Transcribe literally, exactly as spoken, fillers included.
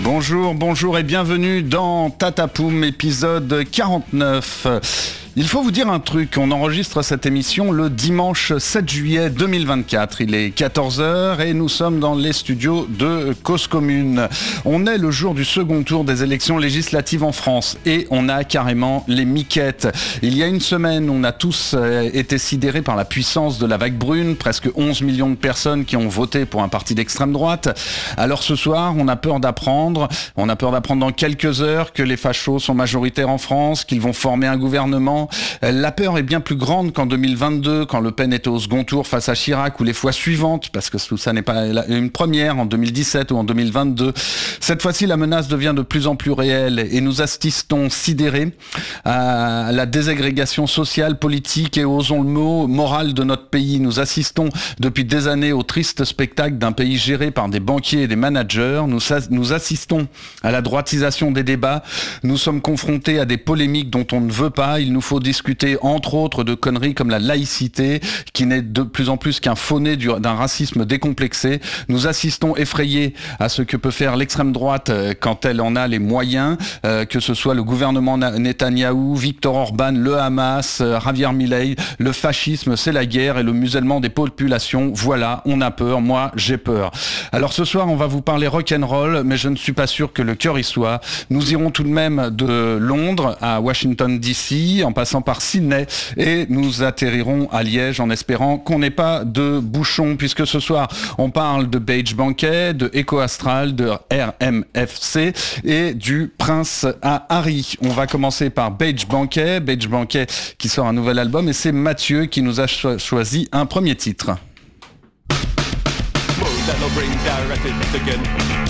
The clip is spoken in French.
Bonjour, bonjour et bienvenue dans Tatapoum, épisode quarante-neuf. Il faut vous dire un truc, on enregistre cette émission le dimanche sept juillet deux mille vingt-quatre. Il est quatorze heures et nous sommes dans les studios de Cause Commune. On est le jour du second tour des élections législatives en France et on a carrément les miquettes. Il y a une semaine, on a tous été sidérés par la puissance de la vague brune, presque onze millions de personnes qui ont voté pour un parti d'extrême droite. Alors ce soir, on a peur d'apprendre, on a peur d'apprendre dans quelques heures que les fachos sont majoritaires en France, qu'ils vont former un gouvernement. La peur est bien plus grande qu'en deux mille vingt-deux, quand Le Pen était au second tour face à Chirac, ou les fois suivantes, parce que tout ça n'est pas une première, en deux mille dix-sept ou en deux mille vingt-deux. Cette fois-ci, la menace devient de plus en plus réelle et nous assistons sidérés à la désagrégation sociale, politique et, osons le mot, morale de notre pays. Nous assistons depuis des années au triste spectacle d'un pays géré par des banquiers et des managers. Nous, nous assistons à la droitisation des débats. Nous sommes confrontés à des polémiques dont on ne veut pas. Il nous faut discuter entre autres de conneries comme la laïcité, qui n'est de plus en plus qu'un faux-nez d'un racisme décomplexé. Nous assistons effrayés à ce que peut faire l'extrême droite quand elle en a les moyens, euh, que ce soit le gouvernement Netanyahou, Viktor Orban, le Hamas, euh, Javier Milei. Le fascisme, c'est la guerre et le musellement des populations. Voilà, on a peur, moi j'ai peur. Alors ce soir, on va vous parler rock'n'roll, mais je ne suis pas sûr que le cœur y soit. Nous irons tout de même de Londres à Washington D C, en passant par Sydney, et nous atterrirons à Liège en espérant qu'on n'ait pas de bouchons, puisque ce soir on parle de Beige Banquet, de Echo Astral, de R M F C et du Prince à Harry. On va commencer par Beige Banquet, Beige Banquet qui sort un nouvel album, et c'est Mathieu qui nous a cho- choisi un premier titre.